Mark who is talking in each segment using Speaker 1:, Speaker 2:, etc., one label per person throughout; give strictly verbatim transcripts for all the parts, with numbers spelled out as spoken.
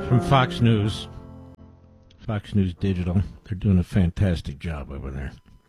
Speaker 1: From Fox News, Fox News Digital. They're doing a fantastic job over there.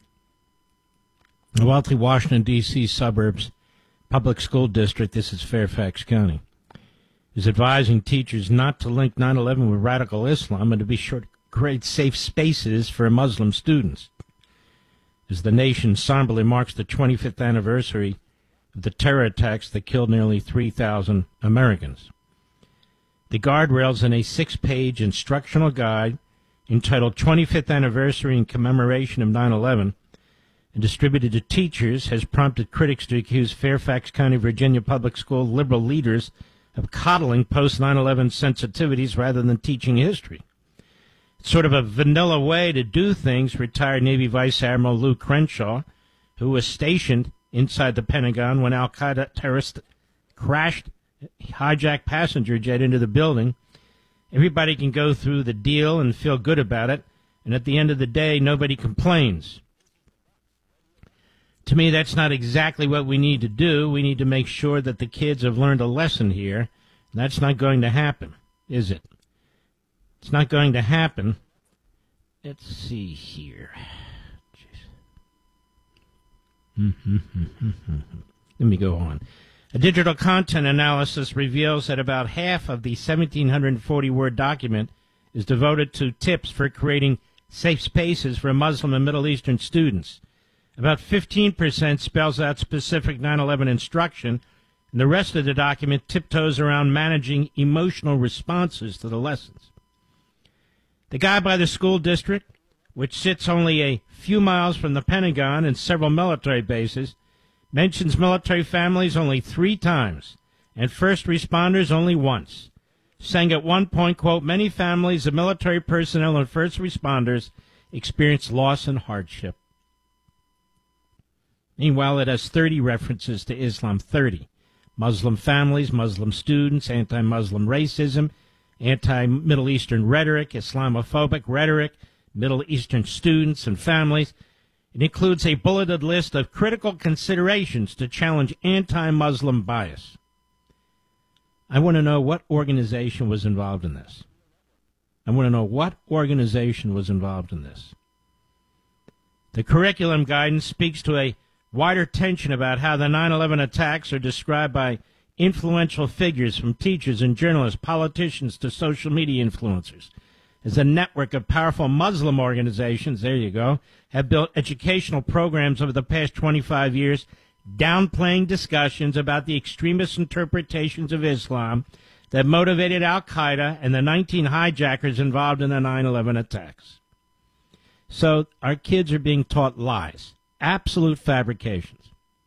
Speaker 1: A wealthy Washington, D C suburbs public school district, this is Fairfax County, is advising teachers not to link nine eleven with radical Islam and to be sure to create safe spaces for Muslim students. As the nation somberly marks the twenty-fifth anniversary of the terror attacks that killed nearly three thousand Americans. The guardrails in a six-page instructional guide entitled twenty-fifth Anniversary in Commemoration of nine eleven and distributed to teachers has prompted critics to accuse Fairfax County, Virginia public school liberal leaders of coddling post nine eleven sensitivities rather than teaching history. It's sort of a vanilla way to do things, retired Navy Vice Admiral Lou Crenshaw, who was stationed inside the Pentagon when al-Qaeda terrorists crashed hijacked passenger jet into the building. Everybody can go through the deal and feel good about it, and at the end of the day, nobody complains. To me, that's not exactly what we need to do. We need to make sure that the kids have learned a lesson here. That's not going to happen, is it? It's not going to happen. Let's see here. Jeez. Let me go on. A digital content analysis reveals that about half of the one thousand seven hundred forty word document is devoted to tips for creating safe spaces for Muslim and Middle Eastern students. About fifteen percent spells out specific nine eleven instruction, and the rest of the document tiptoes around managing emotional responses to the lessons. The guide by the school district, which sits only a few miles from the Pentagon and several military bases, mentions military families only three times and first responders only once, saying at one point, quote, many families of military personnel and first responders experience loss and hardship. Meanwhile, it has thirty references to Islam, thirty. Muslim families, Muslim students, anti-Muslim racism, anti-Middle Eastern rhetoric, Islamophobic rhetoric, Middle Eastern students and families. It includes a bulleted list of critical considerations to challenge anti-Muslim bias. I want to know what organization was involved in this. I want to know what organization was involved in this. The curriculum guidance speaks to a wider tension about how the nine eleven attacks are described by influential figures, from teachers and journalists, politicians to social media influencers, as a network of powerful Muslim organizations, there you go, have built educational programs over the past twenty-five years, downplaying discussions about the extremist interpretations of Islam that motivated al-Qaeda and the nineteen hijackers involved in the nine eleven attacks. So our kids are being taught lies, absolute fabrications.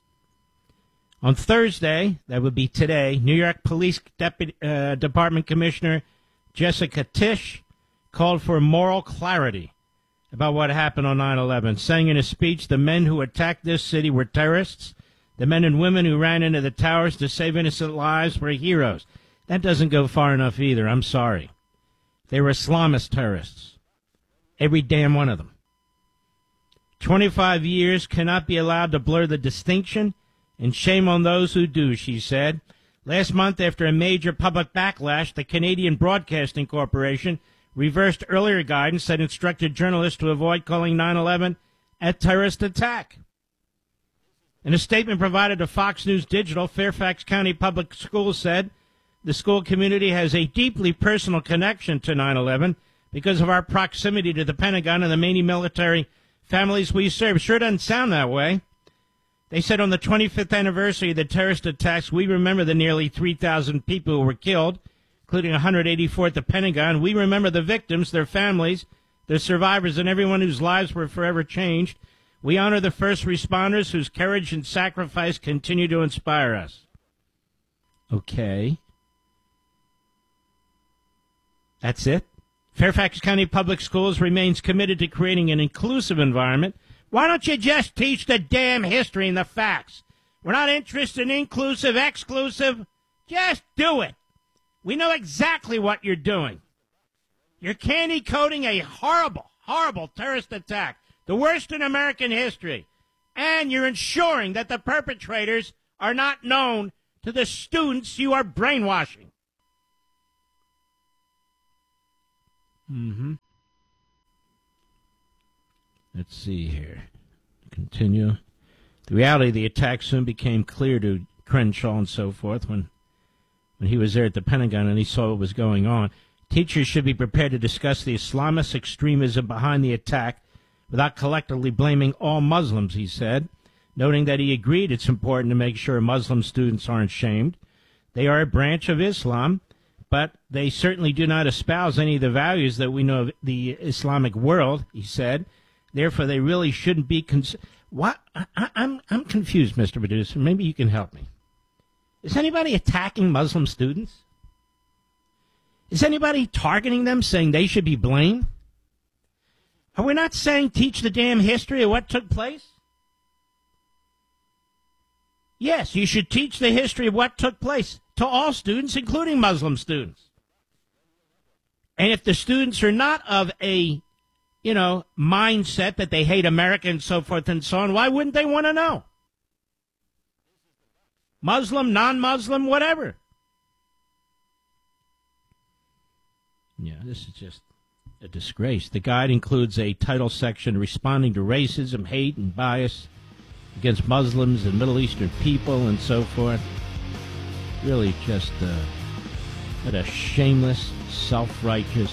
Speaker 1: On Thursday, that would be today, New York Police Deputy, uh, Department Commissioner Jessica Tisch called for moral clarity about what happened on nine eleven, saying in a speech the men who attacked this city were terrorists, the men and women who ran into the towers to save innocent lives were heroes. That doesn't go far enough either, I'm sorry. They were Islamist terrorists, every damn one of them. twenty-five years cannot be allowed to blur the distinction, and shame on those who do, she said. Last month, after a major public backlash, the Canadian Broadcasting Corporation reversed earlier guidance that instructed journalists to avoid calling nine eleven a terrorist attack. In a statement provided to Fox News Digital, Fairfax County Public Schools said the school community has a deeply personal connection to nine eleven because of our proximity to the Pentagon and the many military families we serve. Sure doesn't sound that way. They said on the twenty-fifth anniversary of the terrorist attacks, we remember the nearly three thousand people who were killed, including one hundred eighty-four at the Pentagon. We remember the victims, their families, their survivors, and everyone whose lives were forever changed. We honor the first responders whose courage and sacrifice continue to inspire us. Okay. That's it? Fairfax County Public Schools remains committed to creating an inclusive environment. Why don't you just teach the damn history and the facts? We're not interested in inclusive, exclusive. Just do it. We know exactly what you're doing. You're candy coating a horrible, horrible terrorist attack, the worst in American history. And you're ensuring that the perpetrators are not known to the students you are brainwashing. Mm-hmm. Let's see here. Continue. The reality of the attack soon became clear to Crenshaw and so forth when, when he was there at the Pentagon and he saw what was going on. Teachers should be prepared to discuss the Islamist extremism behind the attack without collectively blaming all Muslims, he said, noting that he agreed it's important to make sure Muslim students aren't shamed. They are a branch of Islam, but they certainly do not espouse any of the values that we know of the Islamic world, he said. Therefore, they really shouldn't be... Cons- what? I, I'm, I'm confused, Mister Producer. Maybe you can help me. Is anybody attacking Muslim students? Is anybody targeting them, saying they should be blamed? Are we not saying teach the damn history of what took place? Yes, you should teach the history of what took place to all students, including Muslim students. And if the students are not of a, you know, mindset that they hate America and so forth and so on, why wouldn't they want to know? Muslim, non-Muslim, whatever. Yeah, this is just a disgrace. The guide includes a title section responding to racism, hate, and bias against Muslims and Middle Eastern people and so forth. Really just uh, what a shameless, self-righteous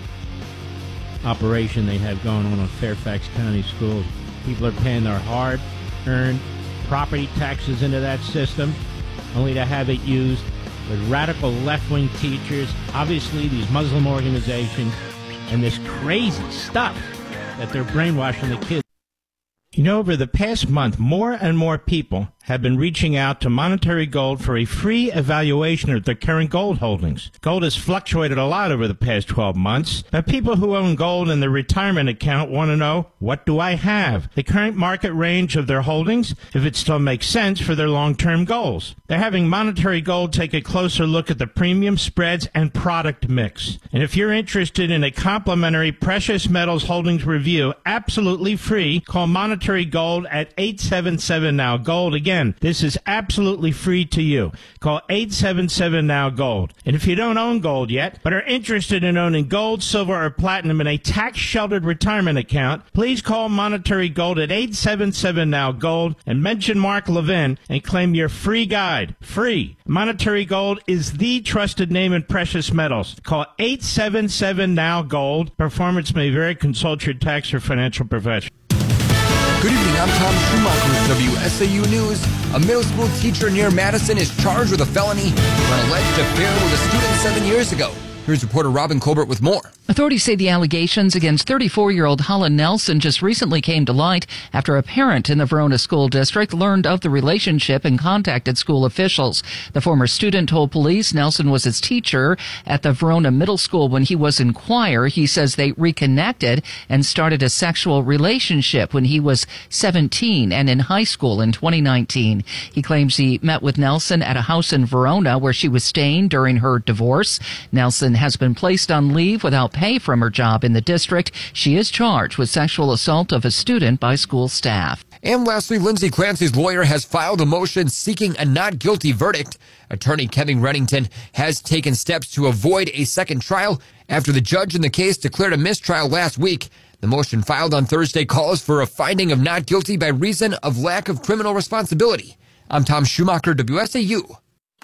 Speaker 1: operation they have going on in Fairfax County schools. People are paying their hard-earned property taxes into that system only to have it used with radical left-wing teachers, obviously these Muslim organizations, and this crazy stuff that they're brainwashing the kids. You know, over the past month, more and more people have been reaching out to Monetary Gold for a free evaluation of their current gold holdings. Gold has fluctuated a lot over the past twelve months, but people who own gold in their retirement account want to know, what do I have? The current market range of their holdings, if it still makes sense for their long-term goals. They're having Monetary Gold take a closer look at the premium spreads and product mix. And if you're interested in a complimentary precious metals holdings review, absolutely free, call Monetary Gold at eight seven seven now gold. Again, this is absolutely free to you. Call eight seven seven now gold. And if you don't own gold yet, but are interested in owning gold, silver, or platinum in a tax-sheltered retirement account, please call Monetary Gold at eight seven seven now gold and mention Mark Levin and claim your free guide. Free. Monetary Gold is the trusted name in precious metals. Call eight seven seven now gold. Performance may vary. Consult your tax or financial professional.
Speaker 2: Good evening, I'm Tom Schumacher with W S A U News. A middle school teacher near Madison is charged with a felony for an alleged affair with a student seven years ago. Here's reporter Robin Colbert with more.
Speaker 3: Authorities say the allegations against thirty-four-year-old Holland Nelson just recently came to light after a parent in the Verona School District learned of the relationship and contacted school officials. The former student told police Nelson was his teacher at the Verona Middle School when he was in choir. He says they reconnected and started a sexual relationship when he was seventeen and in high school in twenty nineteen. He claims he met with Nelson at a house in Verona where she was staying during her divorce. Nelson has been placed on leave without pay from her job in the district. She is charged with sexual assault of a student by school staff.
Speaker 2: And lastly, Lindsay Clancy's lawyer has filed a motion seeking a not guilty verdict. Attorney Kevin Reddington has taken steps to avoid a second trial after the judge in the case declared a mistrial last week. The motion filed on Thursday calls for a finding of not guilty by reason of lack of criminal responsibility. I'm Tom Schumacher, W S A U.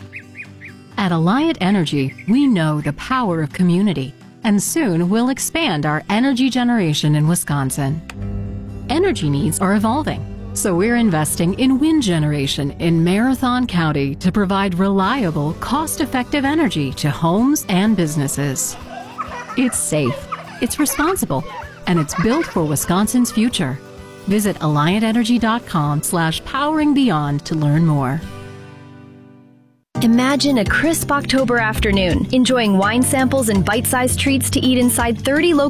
Speaker 4: At Alliant Energy, we know the power of community, and soon we'll expand our energy generation in Wisconsin. Energy needs are evolving, so we're investing in wind generation in Marathon County to provide reliable, cost-effective energy to homes and businesses. It's safe, it's responsible, and it's built for Wisconsin's future. Visit alliant energy dot com slash powering beyond to learn more.
Speaker 5: Imagine a crisp October afternoon, enjoying wine samples and bite-sized treats to eat inside thirty local